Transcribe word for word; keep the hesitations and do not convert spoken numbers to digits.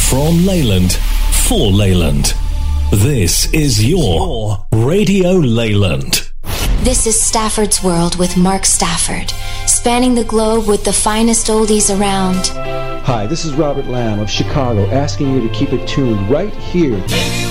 From Leyland, for Leyland. This is your Radio Leyland. This is Stafford's World with Mark Stafford, spanning the globe with the finest oldies around. Hi, this is Robert Lamb of Chicago, asking you to keep it tuned right here.